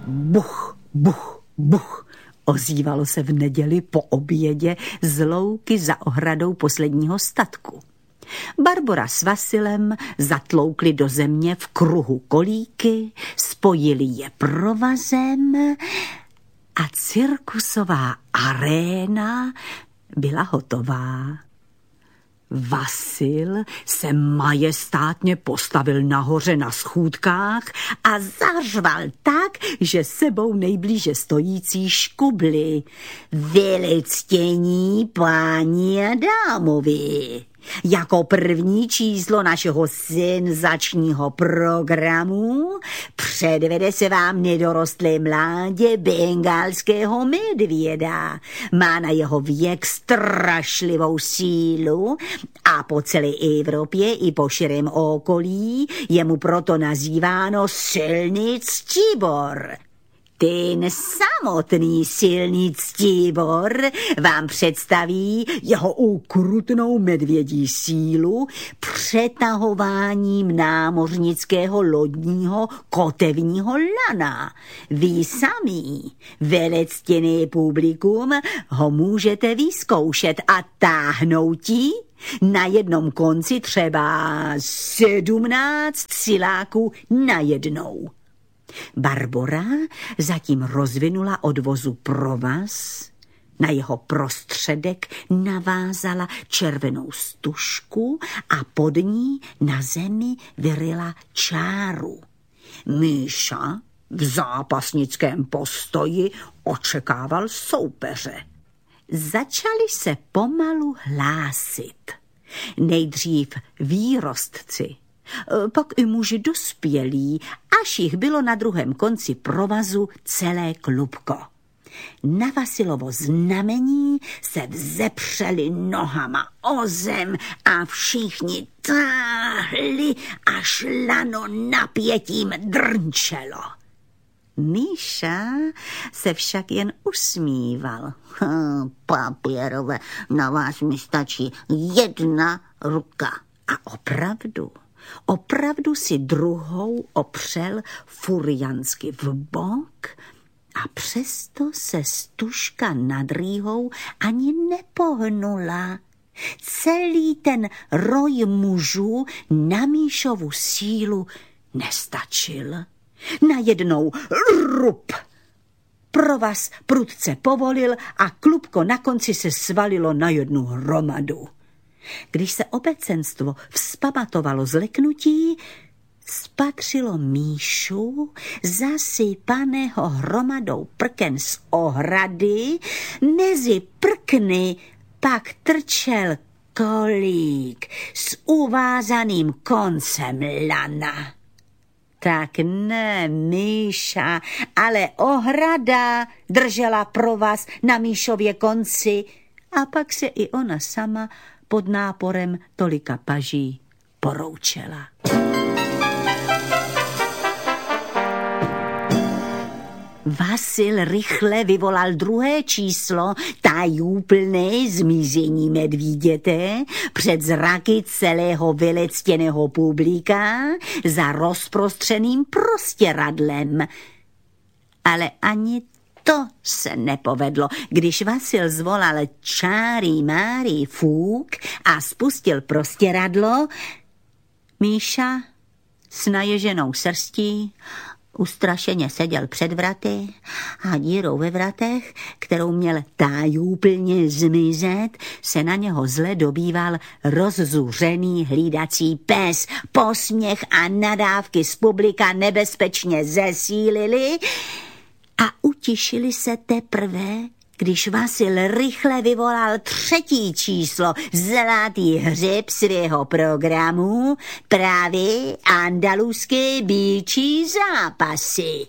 Buch, buch, buch, ozývalo se v neděli po obědě z louky za ohradou posledního statku. Barbora s Vasilem zatloukli do země v kruhu kolíky, spojili je provazem a cirkusová aréna byla hotová. Vasil se majestátně postavil nahoře na schůdkách a zařval tak, že sebou nejblíže stojící škubli. Velectění páni a dámovi. Jako první číslo našeho senzačního programu předvede se vám nedorostlé mládě bengalského medvěda. Má na jeho věk strašlivou sílu a po celé Evropě i po širém okolí je mu proto nazýváno silný Ctibor. Ten samotný silný Ctibor vám představí jeho ukrutnou medvědí sílu přetahováním námořnického lodního kotevního lana. Vy sami, velectěné publikum, ho můžete vyzkoušet a táhnoutí na jednom konci třeba 17 siláků najednou. Barbora zatím rozvinula od vozu provaz, na jeho prostředek navázala červenou stužku a pod ní na zemi vyryla čáru. Míša v zápasnickém postoji očekával soupeře. Začali se pomalu hlásit. Nejdřív výrostci, pak i muži dospělí, až jich bylo na druhém konci provazu celé klubko. Na Vasilovo znamení se vzepřeli nohama o zem a všichni táhli, až lano napětím drnčelo. Míša se však jen usmíval. Papírové, na vás mi stačí jedna ruka. A opravdu si druhou opřel furiansky v bok a přesto se stužka nad rýhou ani nepohnula. Celý ten roj mužů na Míšovu sílu nestačil. Najednou rup! Provaz prudce povolil a klubko na konci se svalilo na jednu hromadu. Když se obecenstvo vzpamatovalo z leknutí, spatřilo Míšu zasypaného hromadou prken z ohrady, mezi prkny pak trčel kolík s uvázaným koncem lana. Tak ne Míša, ale ohrada držela provaz na Míšově konci a pak se i ona sama pod náporem tolika paží poroučela. Vasil rychle vyvolal druhé číslo, tajúplné zmizení medvíděte před zraky celého velectěného publika za rozprostřeným prostěradlem. Ale ani to se nepovedlo, když Vasil zvolal čári mári fúk a spustil prostěradlo. Míša s naježenou srstí ustrašeně seděl před vraty a dírou ve vratech, kterou měl tájúplně zmizet, se na něho zle dobýval rozzuřený hlídací pes. Posměch a nadávky z publika nebezpečně zesílili a utišili se teprve, když Vasil rychle vyvolal třetí číslo, zlatý hřeb svého programu, právě andaluské býčí zápasy.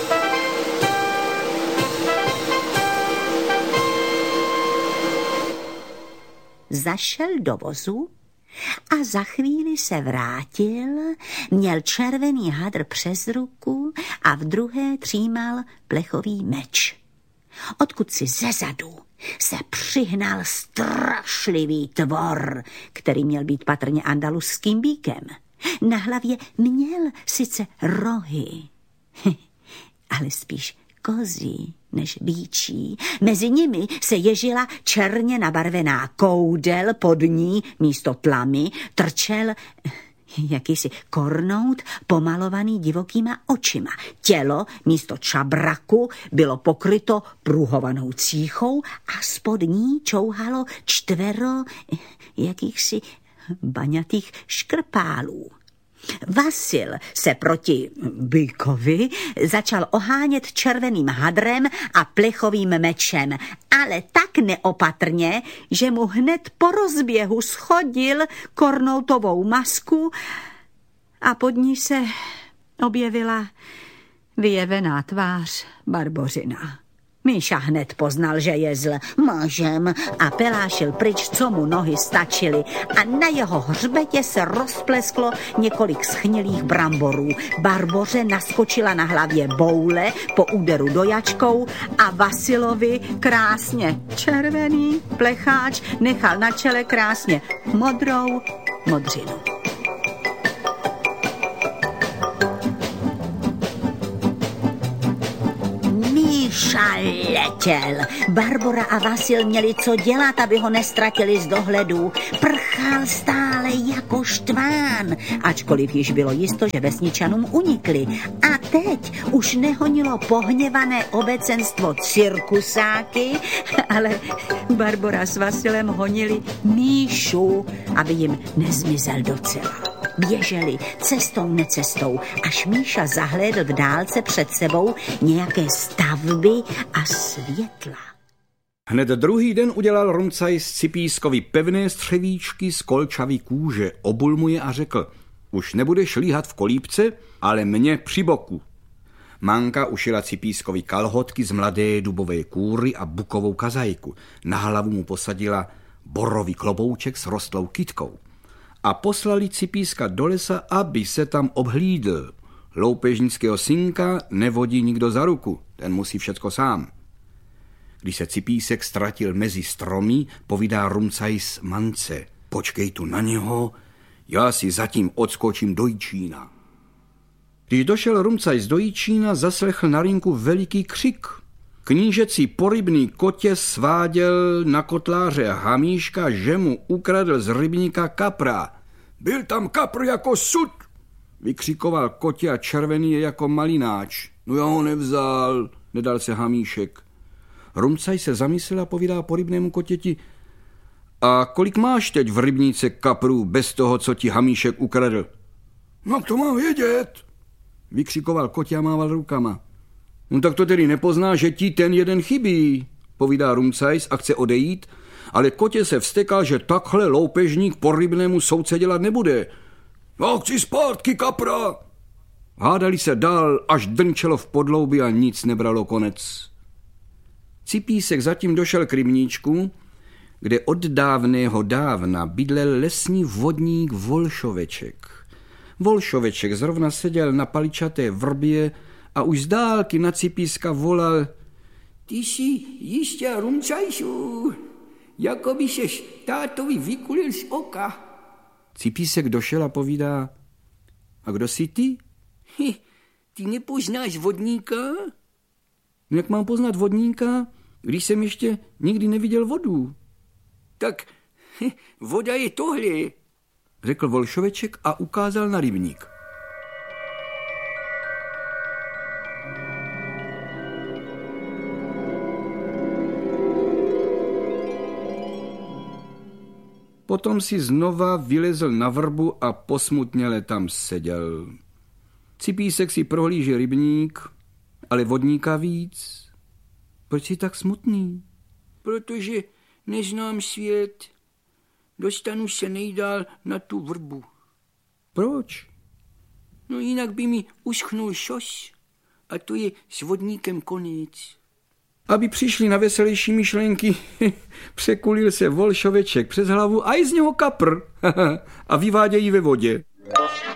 Zašel do vozu a za chvíli se vrátil, měl červený hadr přes ruku a v druhé třímal plechový meč. Odkud si zezadu se přihnal strašlivý tvor, který měl být patrně andaluským býkem. Na hlavě měl sice rohy, ale spíš kozí než býčí. Mezi nimi se ježila černě nabarvená koudel, pod ní místo tlamy trčel jakýsi kornout pomalovaný divokýma očima. Tělo místo čabraku bylo pokryto pruhovanou cíchou a spod ní čouhalo 4 jakýchsi baňatých škrpálů. Vasil se proti býkovi začal ohánět červeným hadrem a plechovým mečem, ale tak neopatrně, že mu hned po rozběhu schodil kornoutovou masku a pod ní se objevila vyjevená tvář Barbořina. Míša hned poznal, že je zl mažem a pelášil pryč, co mu nohy stačily, a na jeho hřbetě se rozplesklo několik schnilých bramborů. Barboře naskočila na hlavě boule po úderu dojačkou a Vasilovi krásně červený plecháč nechal na čele krásně modrou modřinu. Míša letěl. Barbora a Vasil měli co dělat, aby ho nestratili z dohledu. Prchal stále jako štván, ačkoliv již bylo jisto, že vesničanům unikli. A teď už nehonilo pohněvané obecenstvo cirkusáky, ale Barbora s Vasilem honili Míšu, aby jim nezmizel docela. Běželi cestou necestou, až Míša zahlédl v dálce před sebou nějaké stavby a světla. Hned druhý den udělal Rumcajs Cipískovi pevné střevíčky z kolčavý kůže, obul mu je a řekl: už nebudeš líhat v kolípce, ale mě při boku. Manka ušila Cipískovi kalhotky z mladé dubové kůry a bukovou kazajku. Na hlavu mu posadila borový klobouček s rostlou kytkou. A poslali Cipíska do lesa, aby se tam obhlídl. Loupežnického synka nevodí nikdo za ruku, ten musí všecko sám. Když se Cipísek ztratil mezi stromy, povídá Rumcajs Mance: počkej tu na něho, já si zatím odskočím do Jičína. Když došel Rumcajs do Jičína, zaslechl na rynku veliký křik. Knížecí porybný kotě sváděl na kotláře Hamíška, že mu ukradl z rybníka kapra. Byl tam kapr jako sud, vykřikoval kotě a červený je jako malináč. No já ho nevzal, nedal se Hamíšek. Rumcaj se zamyslel a povídá porybnému kotěti: a kolik máš teď v rybníce kaprů bez toho, co ti Hamíšek ukradl? No to mám vědět, vykřikoval kotě a mával rukama. No tak to tedy nepozná, že ti ten jeden chybí, povídá Rumcajs a chce odejít, ale kotě se vztekal, že takhle loupežník po rybnému souce dělat nebude. Já chci zpátky kapra. Hádali se dál, až drnčelo v podloubi a nic nebralo konec. Cipísek zatím došel k rybníčku, kde od dávného dávna bydlel lesní vodník Volšoveček. Volšoveček zrovna seděl na paličaté vrbě a už z dálky na Cipíska volal: ty jsi jistě Rumcajsu, jako by seš tátovi vykulil z oka. Cipísek došel a povídá: a kdo jsi ty? Ty nepoznáš vodníka? No jak mám poznat vodníka, když jsem ještě nikdy neviděl vodu? Tak voda je tohle, řekl Volšoveček a ukázal na rybník. Potom si znova vylezl na vrbu a posmutněle tam seděl. Cipísek si prohlíží rybník, ale vodníka víc. Proč jsi tak smutný? Protože neznám svět. Dostanu se nejdál na tu vrbu. Proč? No jinak by mi uschnul šos a to je s vodníkem konec. Aby přišli na veselější myšlenky, překulil se Volšoveček přes hlavu a i z něho kapr a vyvádějí ve vodě.